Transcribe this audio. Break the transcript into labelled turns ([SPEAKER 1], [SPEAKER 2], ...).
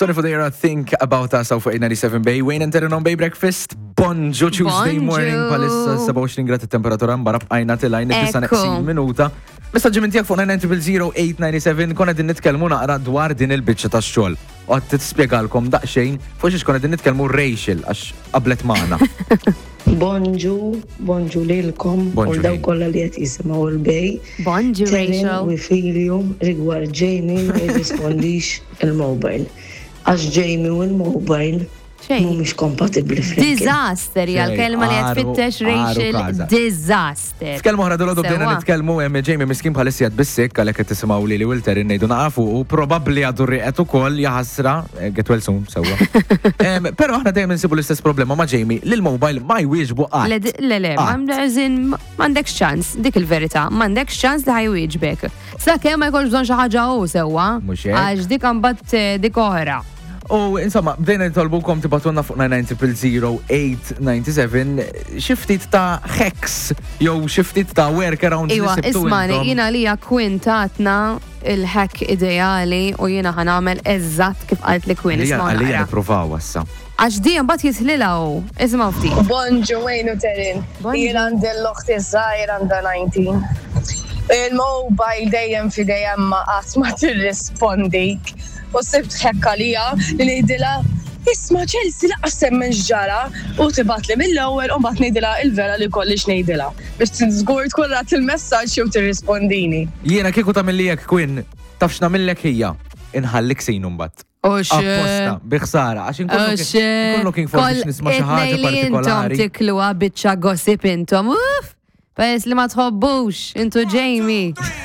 [SPEAKER 1] Sorry for the era, think about us fuq 97 Bay. Wayne and Terran on Bay Breakfast. Bonġu Tuesday morning palissa 27 grad temperatura mbarab għajna tilajn id-disa neqsin minuta. Messaġġi minn tiegħek fuq 900-0897 konna din nitkellmu naqra dwar din il-biċċa tax-xogħol. U għad tispjegalkom daqsxejn fuq xiex konna din nitkellmu Rachel għax qablet magħna.
[SPEAKER 2] Bonġu lilkom u daw kollha li qed jisimgħu l-bej.
[SPEAKER 3] Bonġu Rachel.
[SPEAKER 2] U filju rigward Jamie ma jirrispondix il-mobile. Għax Jamie u l-mobile mhumiex kompatibbli flimkien.
[SPEAKER 3] Disaster hija l-kelma li qed tfittex Rachel, disaster.
[SPEAKER 1] F'kelma oħra dolodu bdejna nitkellmu hemm Jamie miskin bħalissa jgħid bis-sekk għalhekk qed tisimgħu lili Wilter ngħidu naqafu u probabbli għadu rieqet ukoll jaħasra get well soon sewwa. Però aħna dejjem insibu l-istess problema ma' Jamie li l-mobile ma jwieġbu qatt.
[SPEAKER 3] Le, m'għandekx ċans, dik il-verità, m'għandekx ċans li ħajwieġbek. Sakemm ma jkollx bżonn xi ħaġa hu sewwa. Għax dik imbagħad dik oħra.
[SPEAKER 1] U insomma, bdejna nitolbukom tibatunna fuq 900-0897 xiftit ta' hacks jew xiftit ta' workarounds.
[SPEAKER 3] Iwa, ismani, jina li kwintatna il-hack ideali u jina ħanamel eżatt kif qalt li Queen isma'
[SPEAKER 1] għalija nipruvaw issa.
[SPEAKER 3] Għax di mbagħad jitħlilaw. Isma' ftit.
[SPEAKER 4] Bonġu Wayne u Terrin. Jien għandi l-oħti żgħir għandha 19. Il-mobile dejjem fidejjem ma qatt ma tirrispondik. U sibt ħekka lija li ngħidilha isma' Chelsea laqas semmen ġara u tibgħat li mill-ewwel u mbagħad ngħidilha il-vera li kollix ngħidilha biex żgur tkun rat il-messaġġ jew tirrispondini.
[SPEAKER 1] Jiena kieku tagħmilli hekk Queen tafx nagħmilek hija inħallik sejn mbagħad. Apposta, biħsara, għax inkun looking for biex nisma' xi ħaġa partikolari.
[SPEAKER 3] Intom tikluha biċċa gossip intom. Pes li ma tħobbux intu Jamie.